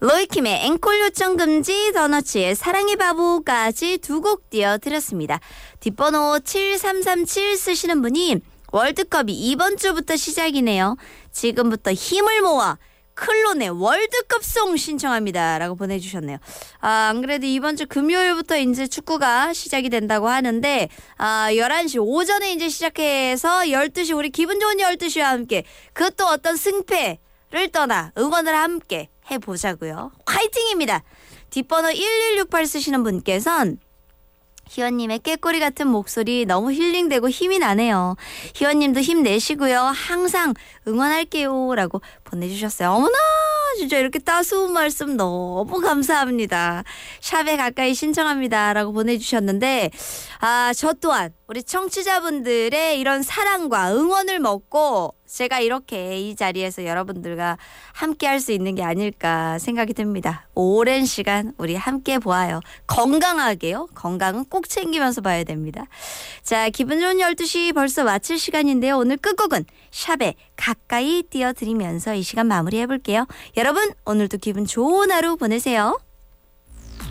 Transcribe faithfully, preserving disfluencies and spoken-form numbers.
로이킴의 앵콜 요청 금지, 더너츠의 사랑의 바보까지 두 곡 띄워드렸습니다. 뒷번호 칠삼삼칠 쓰시는 분이 월드컵이 이번 주부터 시작이네요. 지금부터 힘을 모아 클론의 월드컵송 신청합니다 라고 보내주셨네요. 아, 안 그래도 이번 주 금요일부터 이제 축구가 시작이 된다고 하는데 아, 열한 시 오전에 이제 시작해서 열두 시 우리 기분 좋은 열두 시와 함께 그것도 어떤 승패를 떠나 응원을 함께 해보자고요. 화이팅입니다. 뒷번호 일일육팔 쓰시는 분께서는 희원님의 깨꼬리 같은 목소리 너무 힐링되고 힘이 나네요. 희원님도 힘내시고요. 항상 응원할게요 라고 보내주셨어요. 어머나 진짜 이렇게 따스운 말씀 너무 감사합니다. 샵에 가까이 신청합니다 라고 보내주셨는데 아, 저 또한 우리 청취자분들의 이런 사랑과 응원을 먹고 제가 이렇게 이 자리에서 여러분들과 함께 할 수 있는 게 아닐까 생각이 듭니다. 오랜 시간 우리 함께 보아요. 건강하게요. 건강은 꼭 챙기면서 봐야 됩니다. 자, 기분 좋은 열두 시 벌써 마칠 시간인데요. 오늘 끝곡은 샵에 가까이 띄워드리면서 이 시간 마무리해볼게요. 여러분 오늘도 기분 좋은 하루 보내세요.